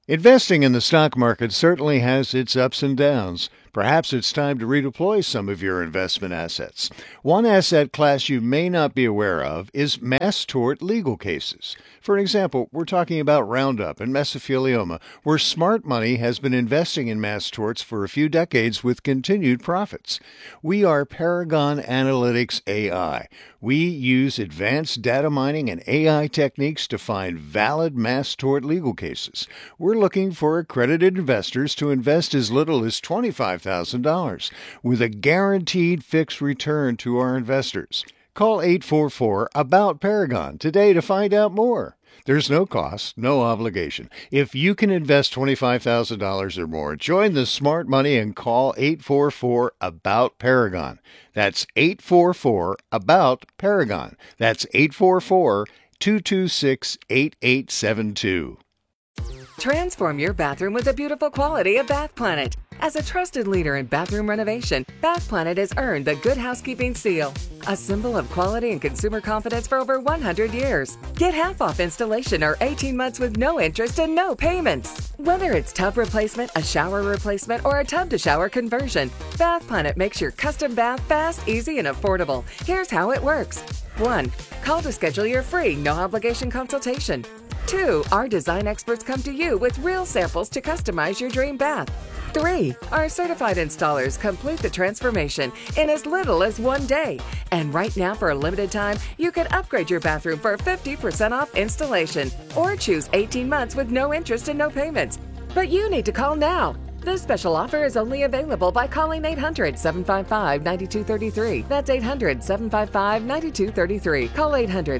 Investing in the stock market certainly has its ups and downs. Perhaps it's time to redeploy some of your investment assets. One asset class you may not be aware of is mass tort legal cases. For example, we're talking about Roundup and mesothelioma, where smart money has been investing in mass torts for a few decades with continued profits. We are Paragon Analytics AI. We use advanced data mining and AI techniques to find valid mass tort legal cases. We're looking for accredited investors to invest as little as $25,000 with a guaranteed fixed return to our investors. Call 844-ABOUT-PARAGON today to find out more. There's no cost, no obligation. If you can invest $25,000 or more, join the smart money and call 844-ABOUT-PARAGON. That's 844-ABOUT-PARAGON. That's 844-226-8872. Transform your bathroom with the beautiful quality of Bath Planet. As a trusted leader in bathroom renovation, Bath Planet has earned the Good Housekeeping Seal, a symbol of quality and consumer confidence for over 100 years. Get half off installation or 18 months with no interest and no payments. Whether it's tub replacement, a shower replacement, or a tub-to-shower conversion, Bath Planet makes your custom bath fast, easy, and affordable. Here's how it works. 1. Call to schedule your free, no-obligation consultation. 2. Our design experts come to you with real samples to customize your dream bath. 3. Our certified installers complete the transformation in as little as 1 day. And right now, for a limited time, you can upgrade your bathroom for 50% off installation or choose 18 months with no interest and no payments. But you need to call now. This special offer is only available by calling 800-755-9233. That's 800-755-9233. Call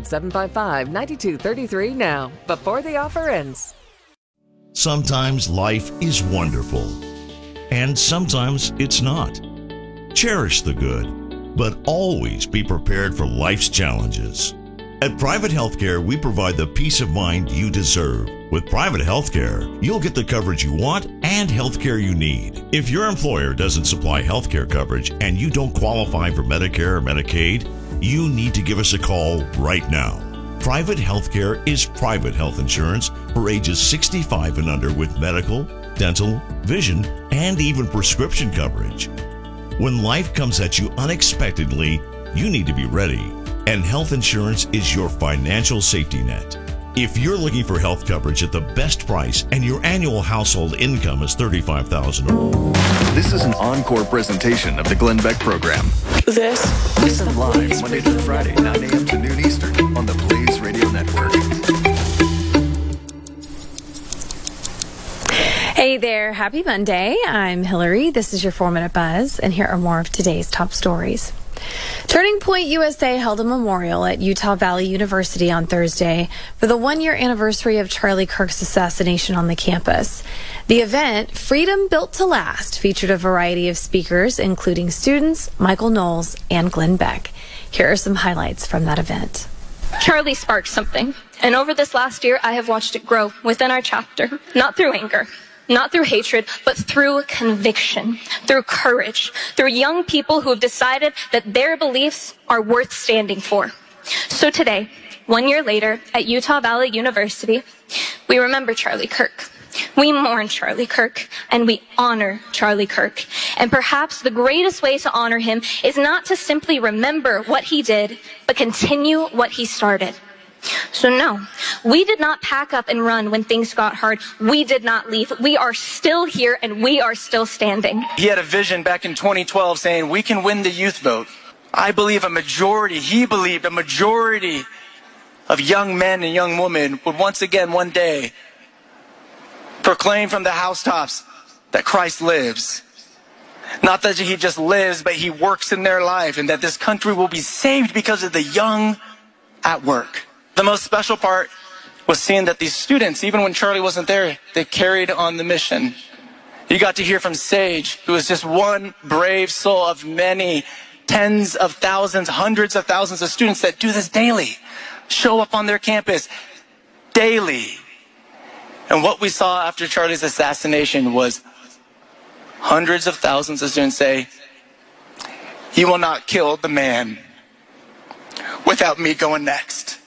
800-755-9233 now, before the offer ends. Sometimes life is wonderful, and sometimes it's not. Cherish the good, but always be prepared for life's challenges. At Private Healthcare, we provide the peace of mind you deserve. With Private Healthcare, you'll get the coverage you want and healthcare you need. If your employer doesn't supply healthcare coverage and you don't qualify for Medicare or Medicaid, you need to give us a call right now. Private Healthcare is private health insurance for ages 65 and under with medical, dental, vision, and even prescription coverage. When life comes at you unexpectedly, you need to be ready. And health insurance is your financial safety net. If you're looking for health coverage at the best price and your annual household income is $35,000 or more. This is an encore presentation of the Glenn Beck program. Listen live Monday through Friday, 9 a.m. to noon Eastern on the Blaze Radio Network. Hey there, happy Monday. I'm Hillary. This is your 4-Minute Buzz, and here are more of today's top stories. Turning Point USA held a memorial at Utah Valley University on Thursday for the 1-year anniversary of Charlie Kirk's assassination on the campus. The event, Freedom Built to Last, featured a variety of speakers, including students, Michael Knowles, and Glenn Beck. Here are some highlights from that event. Charlie sparked something, and over this last year, I have watched it grow within our chapter, not through anger, not through hatred, but through conviction, through courage, through young people who have decided that their beliefs are worth standing for. So today, 1 year later, at Utah Valley University, we remember Charlie Kirk. We mourn Charlie Kirk, and we honor Charlie Kirk. And perhaps the greatest way to honor him is not to simply remember what he did, but continue what he started. So no, we did not pack up and run when things got hard. We did not leave. We are still here and we are still standing. He had a vision back in 2012 saying we can win the youth vote. I believe he believed a majority of young men and young women would once again one day proclaim from the housetops that Christ lives. Not that he just lives, but he works in their life, and that this country will be saved because of the young at work. The most special part was seeing that these students, even when Charlie wasn't there, they carried on the mission. You got to hear from Sage, who is just one brave soul of many, tens of thousands, hundreds of thousands of students that do this daily, show up on their campus daily. And what we saw after Charlie's assassination was hundreds of thousands of students say, "You will not kill the man without me going next."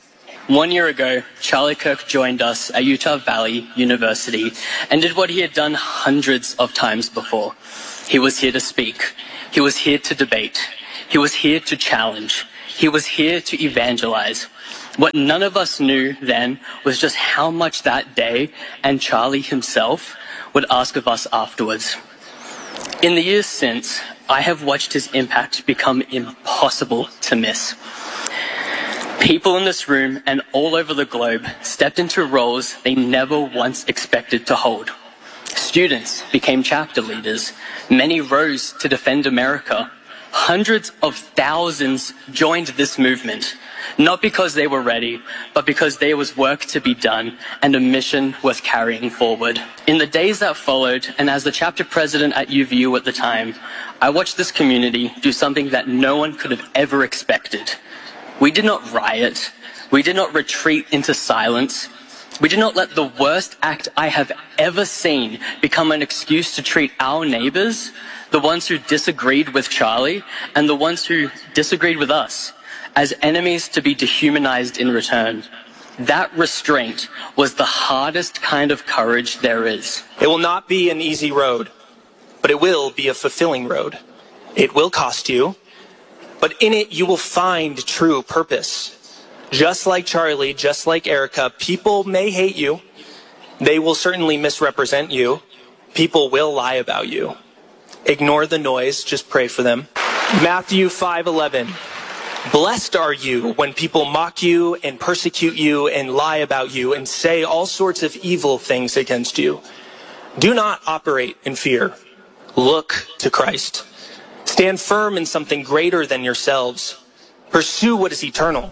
1 year ago, Charlie Kirk joined us at Utah Valley University and did what he had done hundreds of times before. He was here to speak. He was here to debate. He was here to challenge. He was here to evangelize. What none of us knew then was just how much that day and Charlie himself would ask of us afterwards. In the years since, I have watched his impact become impossible to miss. People in this room and all over the globe stepped into roles they never once expected to hold. Students became chapter leaders. Many rose to defend America. Hundreds of thousands joined this movement, not because they were ready, but because there was work to be done and a mission worth carrying forward. In the days that followed, and as the chapter president at UVU at the time, I watched this community do something that no one could have ever expected. We did not riot. We did not retreat into silence. We did not let the worst act I have ever seen become an excuse to treat our neighbors, the ones who disagreed with Charlie, and the ones who disagreed with us, as enemies to be dehumanized in return. That restraint was the hardest kind of courage there is. It will not be an easy road, but it will be a fulfilling road. It will cost you, but in it you will find true purpose. Just like Charlie, just like Erica, people may hate you. They will certainly misrepresent you. People will lie about you. Ignore the noise, just pray for them. Matthew 5:11. Blessed are you when people mock you and persecute you and lie about you and say all sorts of evil things against you. Do not operate in fear. Look to Christ. Stand firm in something greater than yourselves. Pursue what is eternal.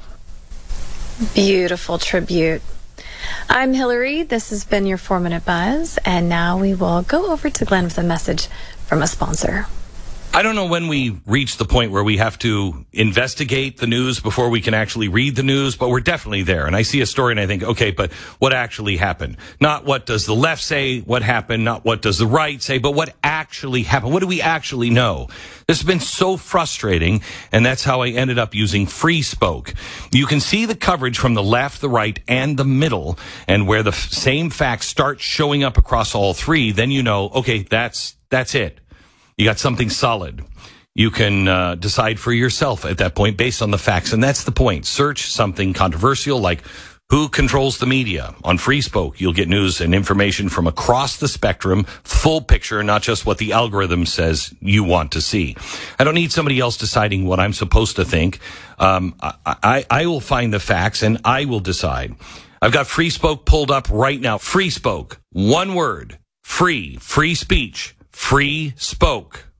Beautiful tribute. I'm Hillary. This has been your 4-Minute Buzz. And now we will go over to Glenn with a message from a sponsor. I don't know when we reach the point where we have to investigate the news before we can actually read the news, but we're definitely there. And I see a story and I think, okay, but what actually happened? Not what does the left say, what happened, not what does the right say, but what actually happened? What do we actually know? This has been so frustrating, and that's how I ended up using Free Spoke. You can see the coverage from the left, the right, and the middle, and where the same facts start showing up across all three, then you know, okay, that's it. You got something solid. You can decide for yourself at that point based on the facts. And that's the point. Search something controversial like who controls the media. On Free Spoke, you'll get news and information from across the spectrum, full picture, not just what the algorithm says you want to see. I don't need somebody else deciding what I'm supposed to think. I will find the facts and I will decide. I've got Free Spoke pulled up right now. Free Spoke. One word. Free. Free speech. Free Spoke.